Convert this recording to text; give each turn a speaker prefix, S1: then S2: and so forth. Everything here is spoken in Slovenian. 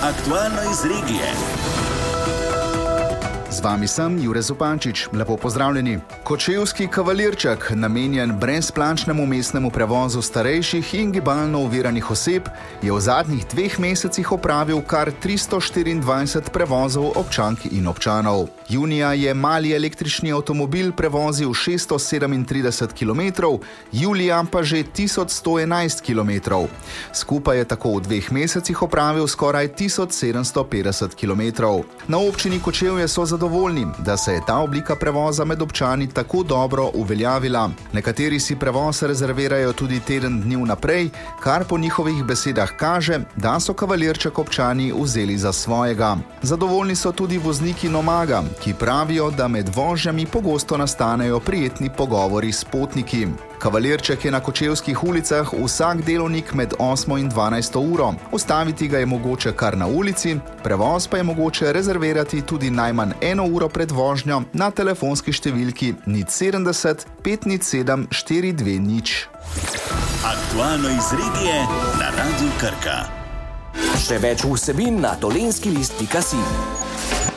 S1: Aktualno iz regije.
S2: Z vami sem Jure Zupančič. Lepo pozdravljeni. Kočevski kavalirček, namenjen brezplačnemu mestnemu prevozu starejših in gibalno oviranih oseb, je v zadnjih 2 mesecih opravil kar 324 prevozov občank in občanov. Junija je mali električni avtomobil prevozil 637 km, julija pa že 1111 km. Skupaj je tako v 2 mesecih opravil skoraj 1750 km. Na občini Kočevje so zadovoljni, da se je ta oblika prevoza med občani tako dobro uveljavila. Nekateri si prevoz rezervirajo tudi teden dni vnaprej, kar po njihovih besedah kaže, da so kavalirček občani vzeli za svojega. Zadovoljni so tudi vozniki Nomaga, ki pravijo, da med vožnjami pogosto nastanejo prijetni pogovori s potniki. Kavalirček je na kočevskih ulicah vsak delovnik med 8 in 12 uro. Ustaviti ga je mogoče kar na ulici, prevoz pa je mogoče rezervirati tudi najmanj 1 uro pred vožnjo na telefonski številki 070 507 420.
S1: Aktualno iz regije na Radiu Krka.
S3: Še več vsebin na dolenskilist.si.